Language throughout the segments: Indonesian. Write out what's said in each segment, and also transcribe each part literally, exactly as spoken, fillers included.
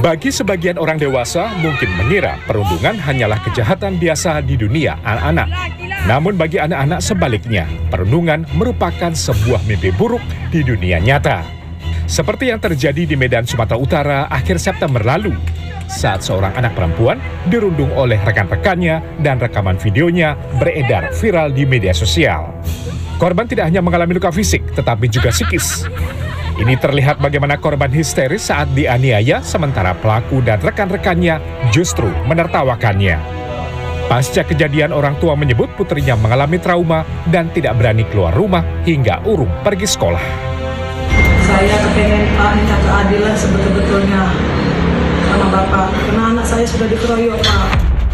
Bagi sebagian orang dewasa, mungkin mengira perundungan hanyalah kejahatan biasa di dunia anak-anak. Namun bagi anak-anak sebaliknya, perundungan merupakan sebuah mimpi buruk di dunia nyata. Seperti yang terjadi di Medan, Sumatera Utara akhir September lalu, saat seorang anak perempuan dirundung oleh rekan-rekannya dan rekaman videonya beredar viral di media sosial. Korban tidak hanya mengalami luka fisik, tetapi juga psikis. Ini terlihat bagaimana korban histeris saat dianiaya, sementara pelaku dan rekan-rekannya justru menertawakannya. Pasca kejadian, orang tua menyebut putrinya mengalami trauma dan tidak berani keluar rumah hingga urung pergi sekolah. Saya kepengen Pak minta keadilan sebetul-betulnya sama Bapak, karena anak saya sudah dikeroyok, Pak.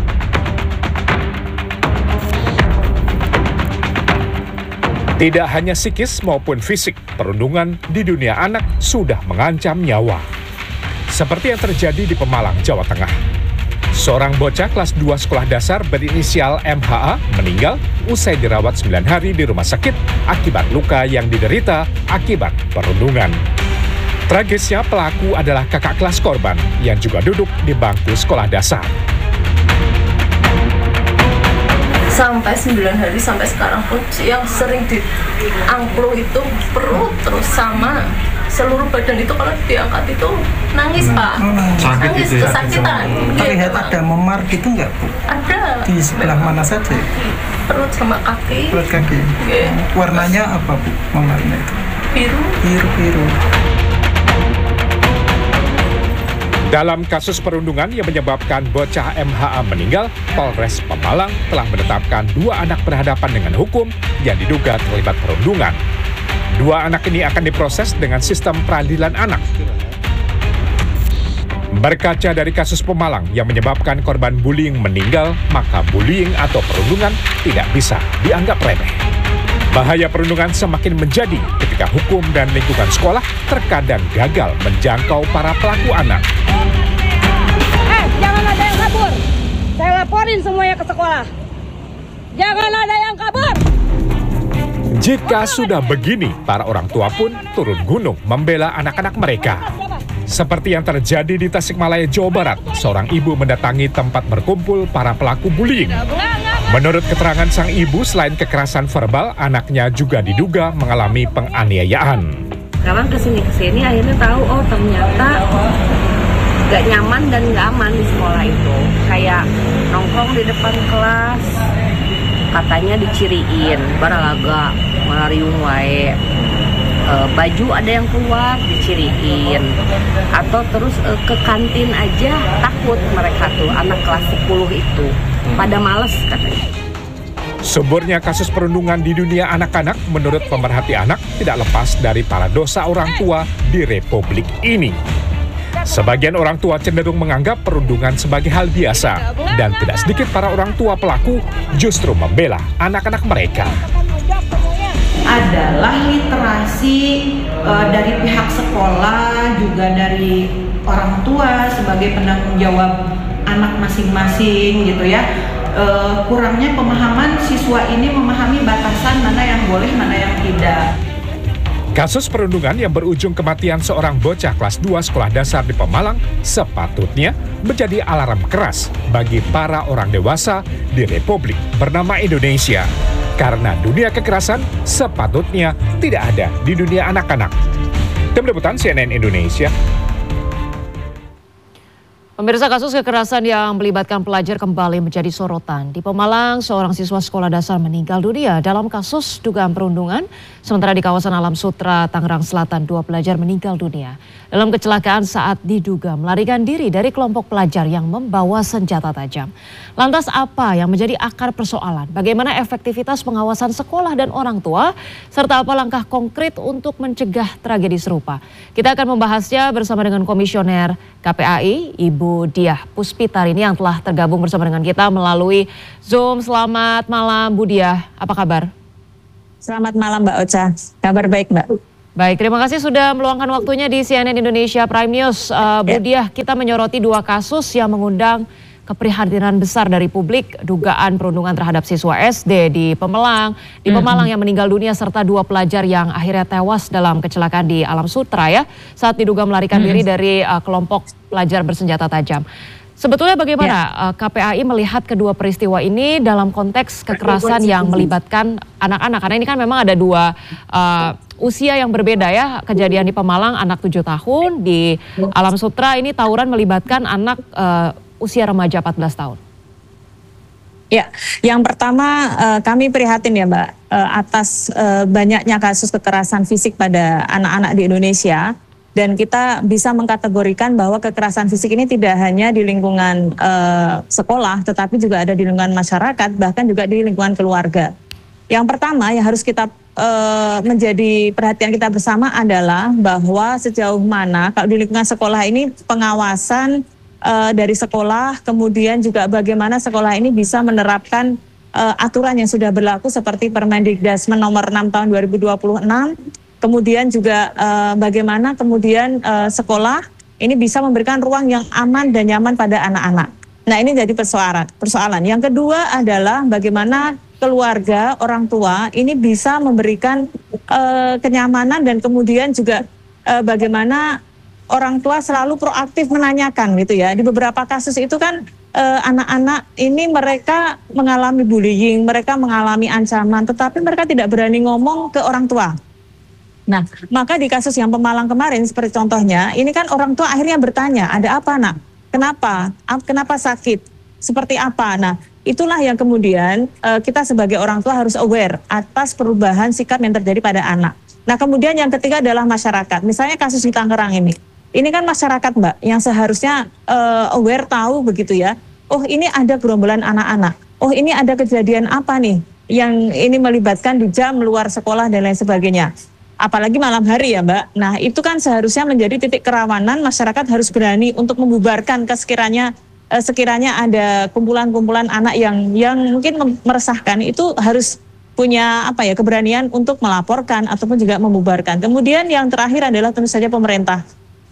Tidak hanya psikis maupun fisik, perundungan di dunia anak sudah mengancam nyawa. Seperti yang terjadi di Pemalang, Jawa Tengah. Seorang bocah kelas dua sekolah dasar berinisial M H A meninggal usai dirawat sembilan hari di rumah sakit akibat luka yang diderita akibat perundungan. Tragisnya, pelaku adalah kakak kelas korban yang juga duduk di bangku sekolah dasar. Sampai sembilan hari sampai sekarang pun yang sering diangklo itu perut terus sama seluruh badan itu kalau diangkat itu nangis hmm. Pak, sakit nangis itu ya? kesakitan. Terlihat ada memar gitu nggak Bu? Ada. Di sebelah memang. Mana saja? Perut sama kaki. Perut kaki. Yeah. Warnanya apa Bu? Memarnya itu? Biru. Biru biru. Dalam kasus perundungan yang menyebabkan bocah M H A meninggal, Polres Pemalang telah menetapkan dua anak berhadapan dengan hukum yang diduga terlibat perundungan. Dua anak ini akan diproses dengan sistem peradilan anak. Berkaca dari kasus Pemalang yang menyebabkan korban bullying meninggal, maka bullying atau perundungan tidak bisa dianggap remeh. Bahaya perundungan semakin menjadi ketika hukum dan lingkungan sekolah terkadang gagal menjangkau para pelaku anak. Eh, jangan ada yang kabur. Saya laporin semuanya ke sekolah. Jangan ada yang kabur. Jika sudah begini, para orang tua pun turun gunung membela anak-anak mereka. Seperti yang terjadi di Tasikmalaya, Jawa Barat, seorang ibu mendatangi tempat berkumpul para pelaku bullying. Menurut keterangan sang ibu, selain kekerasan verbal, anaknya juga diduga mengalami penganiayaan. Sekarang kesini-kesini akhirnya tahu, oh ternyata gak nyaman dan gak aman di sekolah itu. Kayak nongkrong di depan kelas, katanya diciriin, baralaga, malariung wae. E, baju ada yang keluar, diciriin. Atau terus e, ke kantin aja, takut mereka tuh, anak kelas sepuluh itu. Pada males katanya. Suburnya kasus perundungan di dunia anak-anak menurut pemerhati anak tidak lepas dari para dosa orang tua di Republik ini. Sebagian orang tua cenderung menganggap perundungan sebagai hal biasa dan tidak sedikit para orang tua pelaku justru membela anak-anak mereka. Adalah literasi e, dari pihak sekolah, juga dari orang tua sebagai penanggung jawab anak masing-masing gitu ya. E, kurangnya pemahaman siswa ini memahami batasan mana yang boleh, mana yang tidak. Kasus perundungan yang berujung kematian seorang bocah kelas dua sekolah dasar di Pemalang sepatutnya menjadi alarm keras bagi para orang dewasa di Republik bernama Indonesia. Karena dunia kekerasan sepatutnya tidak ada di dunia anak-anak. Tim Liputan C N N Indonesia. Pemirsa, kasus kekerasan yang melibatkan pelajar kembali menjadi sorotan. Di Pemalang, seorang siswa sekolah dasar meninggal dunia dalam kasus dugaan perundungan. Sementara di kawasan Alam Sutra, Tangerang Selatan, dua pelajar meninggal dunia dalam kecelakaan saat diduga melarikan diri dari kelompok pelajar yang membawa senjata tajam. Lantas apa yang menjadi akar persoalan? Bagaimana efektivitas pengawasan sekolah dan orang tua? Serta apa langkah konkret untuk mencegah tragedi serupa? Kita akan membahasnya bersama dengan Komisioner K P A I, Ibu Diah Puspitarini yang telah tergabung bersama dengan kita melalui Zoom. Selamat malam Bu Diah, apa kabar? Selamat malam Mbak Ocha, kabar baik Mbak. Baik, terima kasih sudah meluangkan waktunya di C N N Indonesia Prime News. Uh, Bu Diah, kita menyoroti dua kasus yang mengundang keprihatinan besar dari publik dugaan perundungan terhadap siswa S D di Pemalang, di Pemalang yang meninggal dunia serta dua pelajar yang akhirnya tewas dalam kecelakaan di Alam Sutra ya saat diduga melarikan diri dari uh, kelompok pelajar bersenjata tajam. Sebetulnya bagaimana ya. K P A I melihat kedua peristiwa ini dalam konteks kekerasan yang melibatkan anak-anak? Karena ini kan memang ada dua uh, usia yang berbeda ya. Kejadian di Pemalang anak tujuh tahun, di Alam Sutra ini tawuran melibatkan anak uh, usia remaja empat belas tahun. Ya, yang pertama uh, kami prihatin ya Mbak uh, atas uh, banyaknya kasus kekerasan fisik pada anak-anak di Indonesia. Dan kita bisa mengkategorikan bahwa kekerasan fisik ini tidak hanya di lingkungan uh, sekolah, tetapi juga ada di lingkungan masyarakat, bahkan juga di lingkungan keluarga. Yang pertama yang harus kita uh, menjadi perhatian kita bersama adalah bahwa sejauh mana kalau di lingkungan sekolah ini pengawasan uh, dari sekolah, kemudian juga bagaimana sekolah ini bisa menerapkan uh, aturan yang sudah berlaku seperti Permendikbud nomor enam tahun dua ribu dua puluh enam. Kemudian juga uh, bagaimana kemudian uh, sekolah ini bisa memberikan ruang yang aman dan nyaman pada anak-anak. Nah ini jadi persoalan. Persoalan. Yang kedua adalah bagaimana keluarga, orang tua ini bisa memberikan uh, kenyamanan dan kemudian juga uh, bagaimana orang tua selalu proaktif menanyakan gitu ya. Di beberapa kasus itu kan uh, anak-anak ini mereka mengalami bullying, mereka mengalami ancaman, tetapi mereka tidak berani ngomong ke orang tua. Nah, maka di kasus yang Pemalang kemarin seperti contohnya, ini kan orang tua akhirnya bertanya, ada apa nak? Kenapa? Kenapa sakit? Seperti apa? Nah, itulah yang kemudian uh, kita sebagai orang tua harus aware atas perubahan sikap yang terjadi pada anak. Nah, kemudian yang ketiga adalah masyarakat. Misalnya kasus di Tangerang ini. Ini kan masyarakat Mbak, yang seharusnya uh, aware tahu begitu ya. Oh, ini ada gerombolan anak-anak. Oh, ini ada kejadian apa nih yang ini melibatkan di jam luar sekolah dan lain sebagainya. Apalagi malam hari ya Mbak. Nah itu kan seharusnya menjadi titik kerawanan, masyarakat harus berani untuk membubarkan sekiranya eh, sekiranya ada kumpulan-kumpulan anak yang yang mungkin meresahkan, itu harus punya apa ya keberanian untuk melaporkan ataupun juga membubarkan. Kemudian yang terakhir adalah tentu saja pemerintah.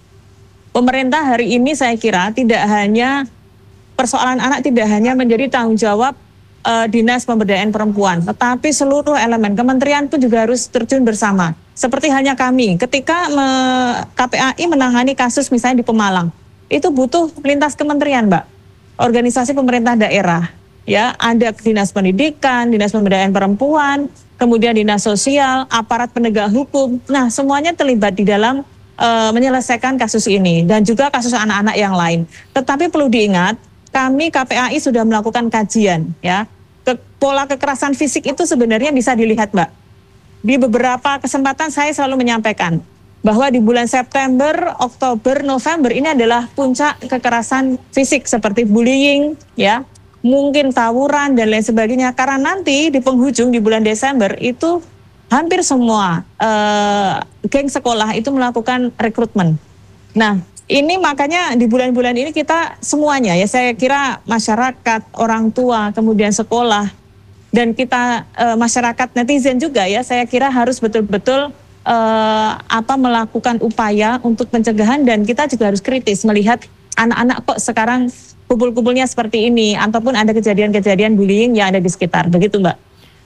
Pemerintah hari ini saya kira tidak hanya persoalan anak tidak hanya menjadi tanggung jawab uh, Dinas Pemberdayaan Perempuan, tetapi seluruh elemen kementerian pun juga harus terjun bersama. Seperti halnya kami, ketika me, K P A I menangani kasus misalnya di Pemalang, itu butuh lintas kementerian, Mbak. Organisasi pemerintah daerah, ya, ada Dinas Pendidikan, Dinas Pemberdayaan Perempuan, kemudian Dinas Sosial, aparat penegak hukum. Nah, semuanya terlibat di dalam uh, menyelesaikan kasus ini dan juga kasus anak-anak yang lain. Tetapi perlu diingat, kami K P A I sudah melakukan kajian, ya. Ke, pola kekerasan fisik itu sebenarnya bisa dilihat, Mbak. Di beberapa kesempatan saya selalu menyampaikan bahwa di bulan September, Oktober, November ini adalah puncak kekerasan fisik seperti bullying, ya, mungkin tawuran dan lain sebagainya. Karena nanti di penghujung di bulan Desember itu hampir semua uh, geng sekolah itu melakukan rekrutmen. Nah, ini makanya di bulan-bulan ini kita semuanya ya, saya kira masyarakat, orang tua, kemudian sekolah, dan kita e, masyarakat netizen juga ya, saya kira harus betul-betul e, apa melakukan upaya untuk pencegahan, dan kita juga harus kritis melihat anak-anak kok sekarang kumpul-kumpulnya seperti ini ataupun ada kejadian-kejadian bullying yang ada di sekitar, begitu Mbak.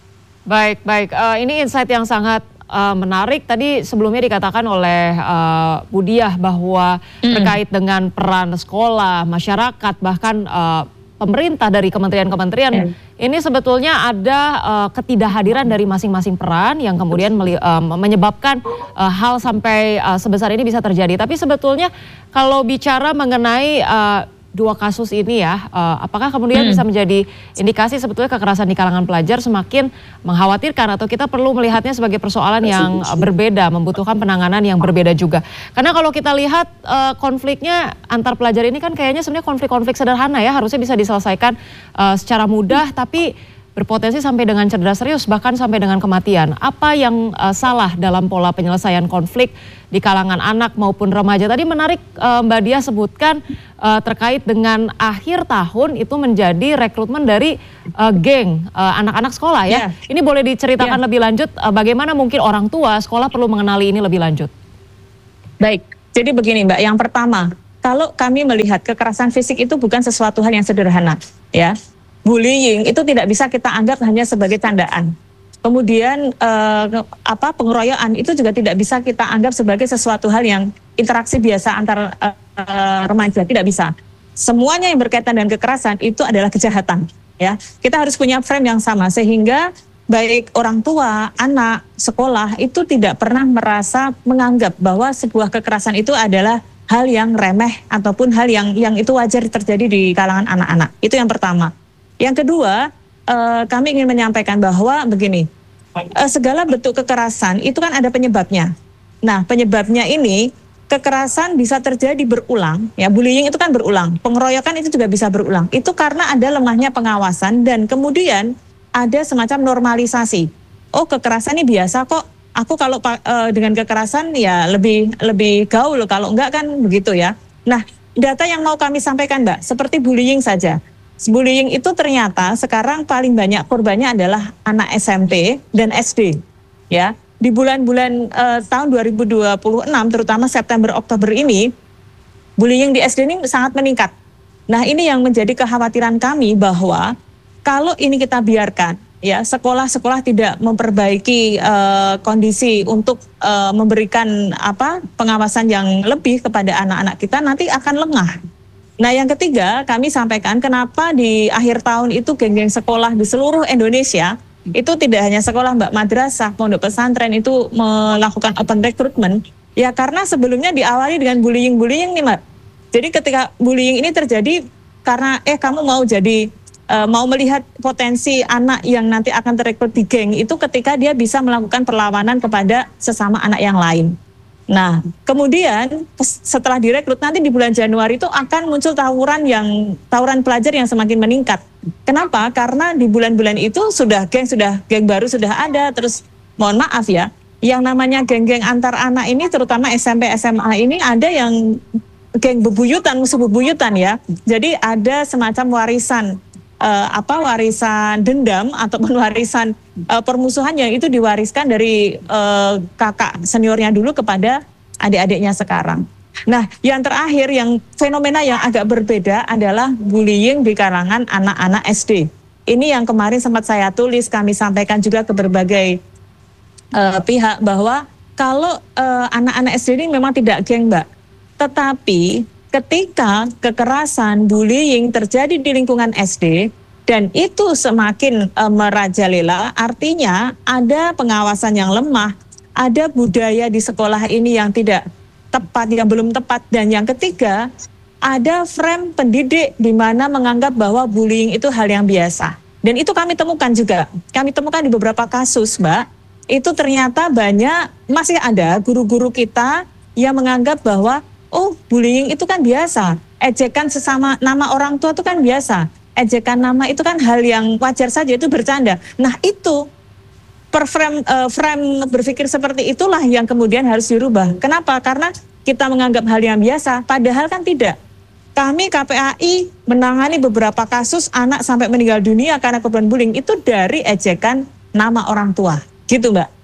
Baik, baik. Uh, ini insight yang sangat uh, menarik. Tadi sebelumnya dikatakan oleh uh, Bu Diah bahwa mm. terkait dengan peran sekolah, masyarakat, bahkan uh, pemerintah dari kementerian-kementerian, yeah. ini sebetulnya ada uh, ketidakhadiran dari masing-masing peran yang kemudian meli, uh, menyebabkan uh, hal sampai uh, sebesar ini bisa terjadi. Tapi sebetulnya kalau bicara mengenai uh, dua kasus ini ya, uh, apakah kemudian hmm. bisa menjadi indikasi sebetulnya kekerasan di kalangan pelajar semakin mengkhawatirkan, atau kita perlu melihatnya sebagai persoalan yang uh, berbeda, membutuhkan penanganan yang berbeda juga? Karena kalau kita lihat uh, konfliknya antar pelajar ini kan kayaknya sebenarnya konflik-konflik sederhana ya, harusnya bisa diselesaikan uh, secara mudah, tapi berpotensi sampai dengan cedera serius, bahkan sampai dengan kematian. Apa yang uh, salah dalam pola penyelesaian konflik di kalangan anak maupun remaja? Tadi menarik uh, Mbak Diah sebutkan uh, terkait dengan akhir tahun itu menjadi rekrutmen dari uh, geng uh, anak-anak sekolah ya. Yeah. Ini boleh diceritakan yeah. lebih lanjut uh, bagaimana mungkin orang tua sekolah perlu mengenali ini lebih lanjut? Baik, jadi begini Mbak, yang pertama kalau kami melihat kekerasan fisik itu bukan sesuatu hal yang sederhana, ya. Bullying itu tidak bisa kita anggap hanya sebagai candaan. Kemudian eh, apa pengeroyokan itu juga tidak bisa kita anggap sebagai sesuatu hal yang interaksi biasa antar eh, eh, remaja, tidak bisa. Semuanya yang berkaitan dengan kekerasan itu adalah kejahatan, ya. Kita harus punya frame yang sama sehingga baik orang tua, anak, sekolah itu tidak pernah merasa menganggap bahwa sebuah kekerasan itu adalah hal yang remeh ataupun hal yang yang itu wajar terjadi di kalangan anak-anak. Itu yang pertama. Yang kedua, eh, kami ingin menyampaikan bahwa begini, eh, segala bentuk kekerasan itu kan ada penyebabnya. Nah, penyebabnya ini kekerasan bisa terjadi berulang, ya, bullying itu kan berulang, pengeroyokan itu juga bisa berulang. Itu karena ada lemahnya pengawasan dan kemudian ada semacam normalisasi. Oh, kekerasan ini biasa kok. Aku kalau uh, dengan kekerasan ya lebih lebih gaul, kalau enggak kan begitu ya. Nah, data yang mau kami sampaikan Mbak, seperti bullying saja. Bullying itu ternyata sekarang paling banyak korbannya adalah anak S M P dan S D. Ya, di bulan-bulan uh, tahun dua ribu dua puluh enam, terutama September Oktober ini, bullying di S D ini sangat meningkat. Nah, ini yang menjadi kekhawatiran kami bahwa kalau ini kita biarkan, ya, sekolah-sekolah tidak memperbaiki uh, kondisi untuk uh, memberikan apa pengawasan yang lebih kepada anak-anak kita, nanti akan lengah. Nah, yang ketiga kami sampaikan kenapa di akhir tahun itu geng-geng sekolah di seluruh Indonesia itu tidak hanya sekolah Mbak, madrasah, pondok pesantren itu melakukan open recruitment, ya karena sebelumnya diawali dengan bullying-bullying nih Mbak. Jadi ketika bullying ini terjadi karena eh kamu mau jadi Uh, mau melihat potensi anak yang nanti akan terekrut di geng itu ketika dia bisa melakukan perlawanan kepada sesama anak yang lain. Nah, kemudian setelah direkrut nanti di bulan Januari itu akan muncul tawuran yang tawuran pelajar yang semakin meningkat. Kenapa? Karena di bulan-bulan itu sudah geng sudah geng baru sudah ada. Terus mohon maaf ya, yang namanya geng-geng antar anak ini terutama S M P S M A ini ada yang geng bebuyutan, musuh bebuyutan ya. Jadi ada semacam warisan Uh, apa warisan dendam ataupun warisan uh, permusuhan yang itu diwariskan dari uh, kakak seniornya dulu kepada adik-adiknya sekarang. Nah, yang terakhir yang fenomena yang agak berbeda adalah bullying di kalangan anak-anak S D. Ini yang kemarin sempat saya tulis, kami sampaikan juga ke berbagai uh, pihak bahwa kalau uh, anak-anak S D ini memang tidak geng Mbak, tetapi ketika kekerasan, bullying terjadi di lingkungan S D dan itu semakin e, merajalela, artinya ada pengawasan yang lemah, ada budaya di sekolah ini yang tidak tepat, yang belum tepat, dan yang ketiga ada frame pendidik di mana menganggap bahwa bullying itu hal yang biasa. Dan itu kami temukan juga, kami temukan di beberapa kasus Mbak, itu ternyata banyak, masih ada guru-guru kita yang menganggap bahwa oh, bullying itu kan biasa. Ejekan sesama nama orang tua itu kan biasa. Ejekan nama itu kan hal yang wajar saja, itu bercanda. Nah, itu per frame, uh, frame berpikir seperti itulah yang kemudian harus dirubah. Kenapa? Karena kita menganggap hal yang biasa, padahal kan tidak. Kami K P A I menangani beberapa kasus anak sampai meninggal dunia karena korban bullying itu dari ejekan nama orang tua. Gitu, Mbak.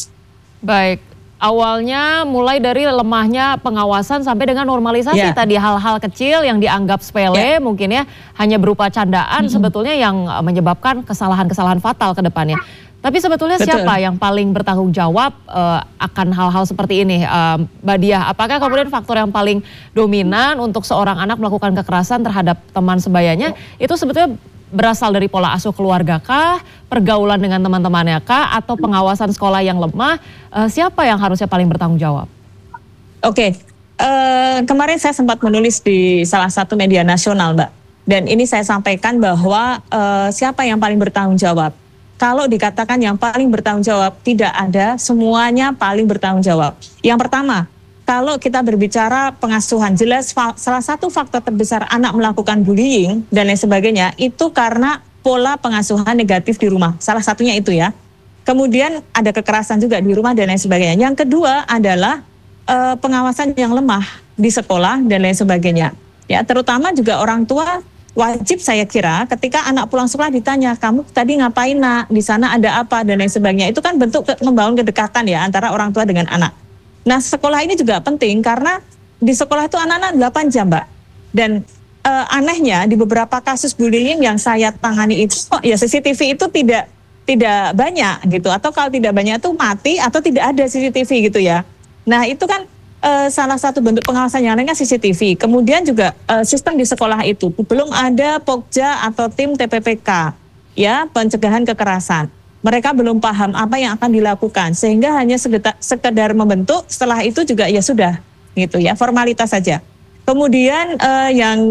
Baik. Awalnya mulai dari lemahnya pengawasan sampai dengan normalisasi yeah. tadi hal-hal kecil yang dianggap sepele yeah. mungkin ya hanya berupa candaan mm-hmm. sebetulnya yang menyebabkan kesalahan-kesalahan fatal ke depannya. Tapi sebetulnya Betul. siapa yang paling bertanggung jawab uh, akan hal-hal seperti ini, uh, Mbak Diah? Apakah kemudian faktor yang paling dominan untuk seorang anak melakukan kekerasan terhadap teman sebayanya itu sebetulnya berasal dari pola asuh keluarga kah, pergaulan dengan teman-temannya kah, atau pengawasan sekolah yang lemah? Uh, siapa yang harusnya paling bertanggung jawab? Oke, okay. uh, kemarin saya sempat menulis di salah satu media nasional, Mbak. Dan ini saya sampaikan bahwa uh, siapa yang paling bertanggung jawab? Kalau dikatakan yang paling bertanggung jawab, tidak ada, semuanya paling bertanggung jawab. Yang pertama, kalau kita berbicara pengasuhan, jelas fa- salah satu faktor terbesar anak melakukan bullying dan lain sebagainya itu karena pola pengasuhan negatif di rumah. Salah satunya itu ya. Kemudian ada kekerasan juga di rumah dan lain sebagainya. Yang kedua adalah uh, pengawasan yang lemah di sekolah dan lain sebagainya. Ya, terutama juga orang tua wajib saya kira ketika anak pulang sekolah ditanya, kamu tadi ngapain nak, di sana ada apa dan lain sebagainya. Itu kan bentuk ke- membangun kedekatan ya antara orang tua dengan anak. Nah, sekolah ini juga penting karena di sekolah itu anak-anak delapan jam, Mbak. Dan uh, anehnya di beberapa kasus bullying yang saya tangani itu, oh, ya C C T V itu tidak tidak banyak gitu, atau kalau tidak banyak itu mati atau tidak ada C C T V gitu ya. Nah itu kan uh, salah satu bentuk pengawasan yang lainnya C C T V. Kemudian juga uh, sistem di sekolah itu belum ada Pokja atau tim T P P K ya, pencegahan kekerasan. Mereka belum paham apa yang akan dilakukan, sehingga hanya sekedar, sekedar membentuk, setelah itu juga ya sudah gitu ya, formalitas saja. Kemudian uh, yang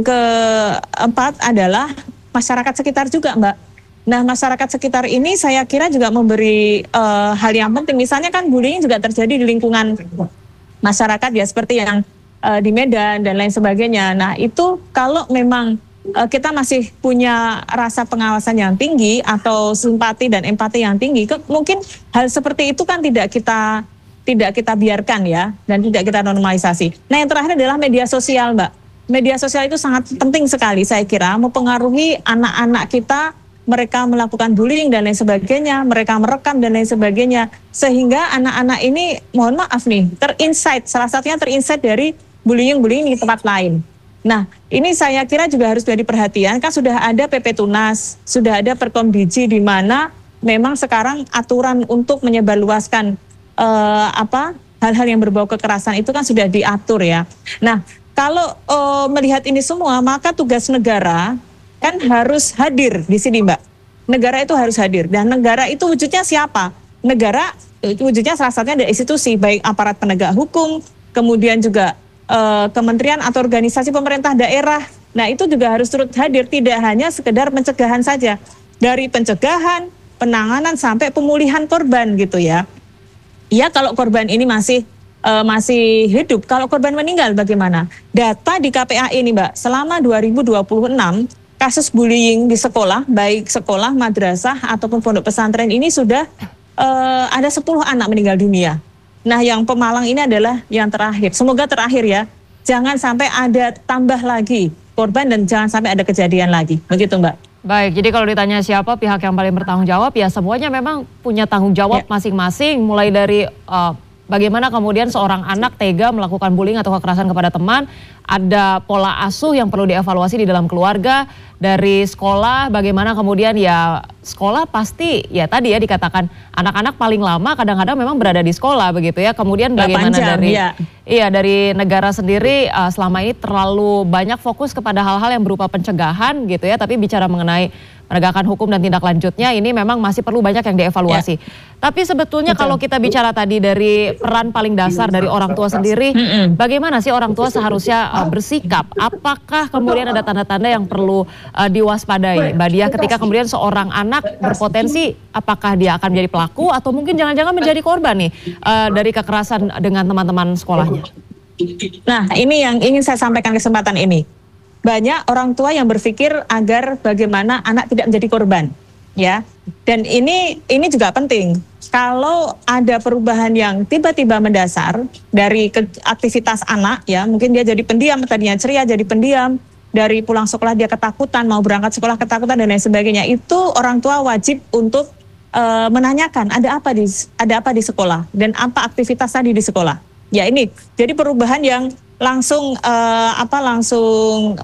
keempat adalah masyarakat sekitar juga, Mbak. Nah, masyarakat sekitar ini saya kira juga memberi uh, hal yang penting. Misalnya kan bullying juga terjadi di lingkungan masyarakat ya, seperti yang uh, di Medan dan lain sebagainya. Nah, itu kalau memang uh, kita masih punya rasa pengawasan yang tinggi atau simpati dan empati yang tinggi, ke, mungkin hal seperti itu kan tidak kita tidak kita biarkan ya, dan tidak kita normalisasi. Nah, yang terakhir adalah media sosial, Mbak. Media sosial itu sangat penting sekali, saya kira, mempengaruhi anak-anak kita, mereka melakukan bullying dan lain sebagainya, mereka merekam dan lain sebagainya, sehingga anak-anak ini, mohon maaf nih, terinsight, salah satunya terinsight dari bullying-bullying di tempat lain. Nah, ini saya kira juga harus jadi perhatian, kan sudah ada P P Tunas, sudah ada Perkomdiji di mana memang sekarang aturan untuk menyebarluaskan Uh, apa hal-hal yang berbau kekerasan itu kan sudah diatur ya. Nah, kalau uh, melihat ini semua, maka tugas negara kan harus hadir di sini, Mbak. Negara itu harus hadir, dan negara itu wujudnya siapa? Negara wujudnya salah satunya ada institusi, baik aparat penegak hukum, kemudian juga uh, kementerian atau organisasi pemerintah daerah. Nah, itu juga harus turut hadir, tidak hanya sekedar pencegahan saja, dari pencegahan, penanganan sampai pemulihan korban gitu ya. Ya, kalau korban ini masih uh, masih hidup, kalau korban meninggal bagaimana? Data di K P A I ini, Mbak, selama dua ribu dua puluh enam kasus bullying di sekolah, baik sekolah, madrasah ataupun pondok pesantren ini sudah uh, ada sepuluh anak meninggal dunia. Nah, yang Pemalang ini adalah yang terakhir. Semoga terakhir ya. Jangan sampai ada tambah lagi korban dan jangan sampai ada kejadian lagi. Begitu, Mbak. Baik, jadi kalau ditanya siapa pihak yang paling bertanggung jawab, ya semuanya memang punya tanggung jawab masing-masing, ya. Mulai dari uh, bagaimana kemudian seorang anak tega melakukan bullying atau kekerasan kepada teman, ada pola asuh yang perlu dievaluasi di dalam keluarga, dari sekolah, bagaimana kemudian ya sekolah pasti ya tadi ya dikatakan anak-anak paling lama kadang-kadang memang berada di sekolah begitu ya, kemudian bagaimana jam, dari ya. Iya dari negara sendiri uh, selama ini terlalu banyak fokus kepada hal-hal yang berupa pencegahan gitu ya, tapi bicara mengenai penegakan hukum dan tindak lanjutnya ini memang masih perlu banyak yang dievaluasi. Ya. Tapi sebetulnya betul. Kalau kita bicara tadi dari peran paling dasar dari orang tua sendiri, mm-mm. bagaimana sih orang tua seharusnya uh, bersikap? Apakah kemudian ada tanda-tanda yang perlu uh, diwaspadai, Mbak Diah, ketika kemudian seorang anak berpotensi apakah dia akan menjadi pelaku atau mungkin jangan-jangan menjadi korban nih uh, dari kekerasan dengan teman-teman sekolahnya? Nah, ini yang ingin saya sampaikan kesempatan ini. Banyak orang tua yang berpikir agar bagaimana anak tidak menjadi korban, ya. Dan ini ini juga penting. Kalau ada perubahan yang tiba-tiba mendasar dari ke, aktivitas anak, ya, mungkin dia jadi pendiam, tadinya ceria jadi pendiam, dari pulang sekolah dia ketakutan, mau berangkat sekolah ketakutan dan lain sebagainya. Itu orang tua wajib untuk uh, menanyakan ada apa di ada apa di sekolah dan apa aktivitas tadi di sekolah. Ya ini, jadi perubahan yang langsung uh, apa langsung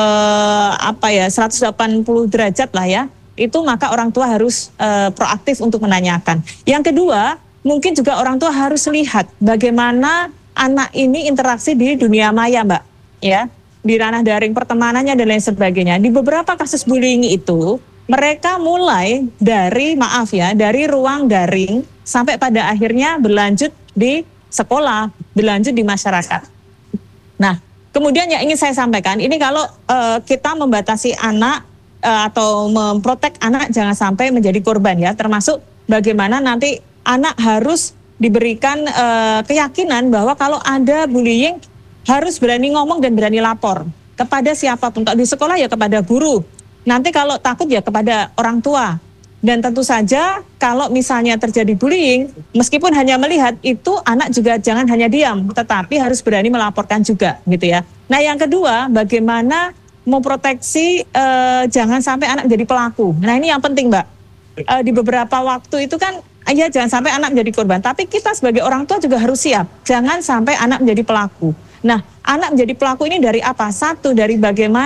uh, apa ya seratus delapan puluh derajat lah ya, itu maka orang tua harus uh, proaktif untuk menanyakan. Yang kedua, mungkin juga orang tua harus lihat bagaimana anak ini interaksi di dunia maya, Mbak, ya, di ranah daring pertemanannya dan lain sebagainya. Di beberapa kasus bullying itu mereka mulai dari maaf ya dari ruang daring sampai pada akhirnya berlanjut di sekolah, berlanjut di masyarakat. Nah, kemudian yang ingin saya sampaikan, ini kalau uh, kita membatasi anak uh, atau memprotek anak jangan sampai menjadi korban ya, termasuk bagaimana nanti anak harus diberikan uh, keyakinan bahwa kalau ada bullying harus berani ngomong dan berani lapor kepada siapapun. Di sekolah ya kepada guru, nanti kalau takut ya kepada orang tua. Dan tentu saja kalau misalnya terjadi bullying, meskipun hanya melihat itu, anak juga jangan hanya diam, tetapi harus berani melaporkan juga gitu ya. Nah yang kedua, bagaimana memproteksi eh, jangan sampai anak menjadi pelaku. Nah ini yang penting, Mbak. Eh, di beberapa waktu itu kan, ya jangan sampai anak menjadi korban, tapi kita sebagai orang tua juga harus siap, jangan sampai anak menjadi pelaku. Nah, anak menjadi pelaku ini dari apa? Satu, dari bagaimana